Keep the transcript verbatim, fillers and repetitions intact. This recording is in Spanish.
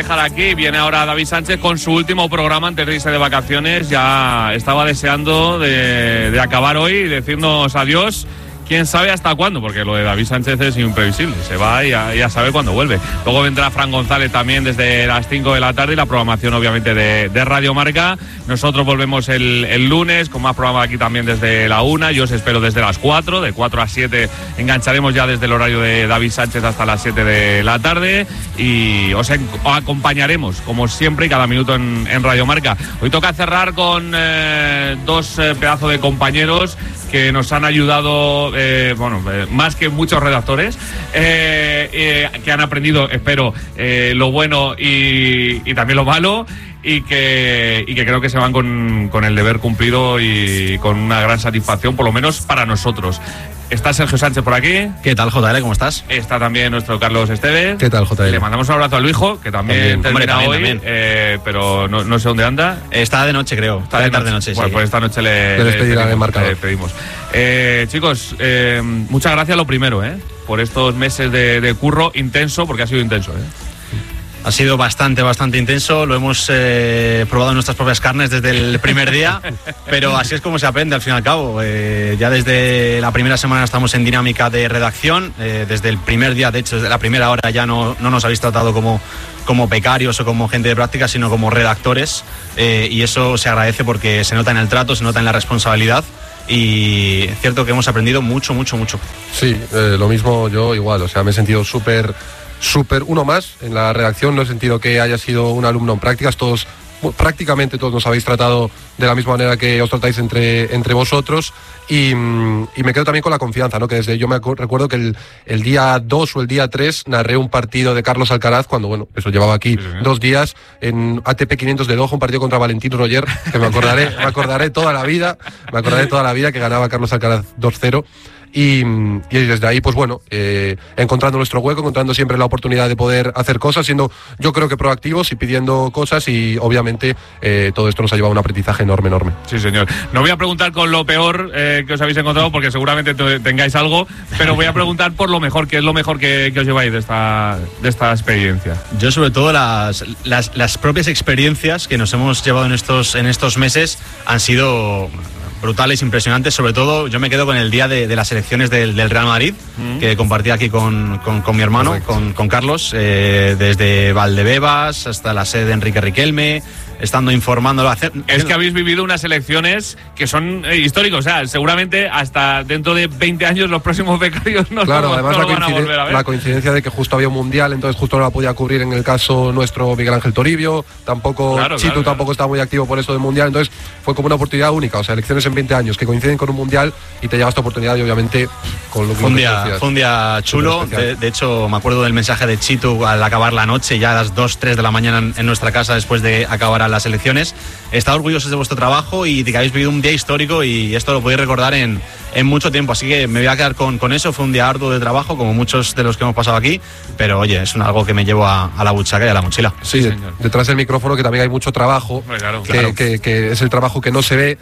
dejar aquí. Viene ahora David Sánchez con su último programa antes de irse de vacaciones. Ya estaba deseando de, de acabar hoy y decirnos adiós. Quién sabe hasta cuándo, porque lo de David Sánchez es imprevisible. Se va y ya, ya sabe cuándo vuelve. Luego vendrá Fran González también desde las cinco de la tarde y la programación obviamente de, de Radio Marca. Nosotros volvemos el, el lunes con más programa aquí también desde la una. Yo os espero desde las cuatro, de cuatro a siete engancharemos ya desde el horario de David Sánchez hasta las siete de la tarde y os, en, os acompañaremos como siempre y cada minuto en, en Radio Marca. Hoy toca cerrar con eh, dos eh, pedazos de compañeros que nos han ayudado, eh, bueno, eh, más que muchos redactores, eh, eh, que han aprendido, espero, eh, lo bueno y, y también lo malo, y que, y que creo que se van con, con el deber cumplido y con una gran satisfacción, por lo menos para nosotros. Está Sergio Sánchez por aquí. ¿Qué tal, J L? ¿Cómo estás? Está también nuestro Carlos Esteves. ¿Qué tal, J L? Le mandamos un abrazo a Luijo, que también, también termina hombre, también, hoy, también. Eh, pero no, no sé dónde anda. Está de noche, creo. Está de tarde noche, Bueno, sí. pues esta noche le, Le le despedirá de marcador. le pedimos. Eh, chicos, eh, muchas gracias lo primero, eh, por estos meses de, de curro intenso, porque ha sido intenso, eh. Ha sido bastante, bastante intenso. Lo hemos eh, probado en nuestras propias carnes desde el primer día, pero así es como se aprende al fin y al cabo. Eh, ya desde la primera semana estamos en dinámica de redacción. Eh, desde el primer día, de hecho, desde la primera hora ya no, no nos habéis tratado como, como becarios o como gente de práctica, sino como redactores. Eh, y eso se agradece porque se nota en el trato, se nota en la responsabilidad. Y es cierto que hemos aprendido mucho, mucho, mucho. Sí, eh, lo mismo yo igual. O sea, me he sentido súper... súper uno más en la redacción, no he sentido que haya sido un alumno en prácticas, todos, prácticamente todos nos habéis tratado de la misma manera que os tratáis entre, entre vosotros y, y me quedo también con la confianza, ¿no? Que desde yo me acu- recuerdo que el, el día dos o el día tres narré un partido de Carlos Alcaraz cuando, bueno, eso llevaba aquí sí, sí. dos días en A T P quinientos de Doha, un partido contra Valentín Roger, que me acordaré, me acordaré toda la vida, me acordaré toda la vida que ganaba Carlos Alcaraz dos cero. Y, y desde ahí, pues bueno, eh, encontrando nuestro hueco, encontrando siempre la oportunidad de poder hacer cosas, siendo yo creo que proactivos y pidiendo cosas y obviamente eh, todo esto nos ha llevado a un aprendizaje enorme, enorme. Sí, señor. No voy a preguntar con lo peor eh, que os habéis encontrado porque seguramente te, tengáis algo, pero voy a preguntar por lo mejor, ¿qué es lo mejor que, que os lleváis de esta, de esta experiencia? Yo sobre todo las, las, las propias experiencias que nos hemos llevado en estos, en estos meses han sido... brutales, impresionantes. Sobre todo yo me quedo con el día de, de las elecciones del, del Real Madrid, mm. que compartí aquí con, con, con mi hermano, con, con Carlos, eh, desde Valdebebas hasta la sede de Enrique Riquelme, estando informándolo. Hacer... Es que habéis vivido unas elecciones que son eh, históricas, o sea, seguramente hasta dentro de veinte años los próximos becarios no, claro, no, además no la, lo van a volver a ver. La coincidencia de que justo había un mundial, entonces justo no la podía cubrir en el caso nuestro Miguel Ángel Toribio, tampoco claro, Chitu claro, tampoco claro. estaba muy activo por eso del mundial, entonces fue como una oportunidad única, o sea, elecciones en veinte años que coinciden con un mundial y te llevas esta oportunidad y obviamente con lo que fue un día, fue un día chulo. De, de hecho me acuerdo del mensaje de Chitu al acabar la noche, ya a las dos, tres de la mañana en, en nuestra casa después de acabar las elecciones. Está orgullosos de vuestro trabajo y de que habéis vivido un día histórico y esto lo podéis recordar en, en mucho tiempo, así que me voy a quedar con, con eso. Fue un día arduo de trabajo como muchos de los que hemos pasado aquí, pero oye, es un, algo que me llevo a, a la buchaca y a la mochila. Sí, sí, detrás del micrófono que también hay mucho trabajo, claro, que, claro. Que, que es el trabajo que no se ve